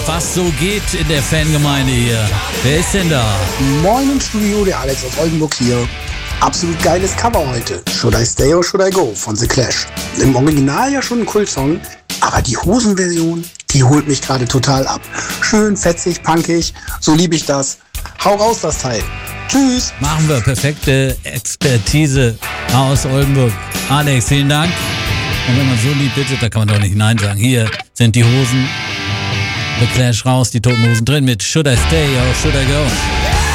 was so geht in der Fangemeinde hier. Wer ist denn da? Moin im Studio, der Alex aus Oldenburg hier. Absolut geiles Cover heute. Should I Stay or Should I Go von The Clash. Im Original ja schon ein Kultsong, aber die Hosenversion, die holt mich gerade total ab. Schön, fetzig, punkig, so liebe ich das. Hau raus das Teil. Tschüss. Machen wir. Perfekte Expertise aus Oldenburg. Alex, vielen Dank. Und wenn man so lieb bittet, da kann man doch nicht Nein sagen. Hier sind die Hosen. The Clash raus, die Toten Hosen drin mit Should I Stay or Should I Go?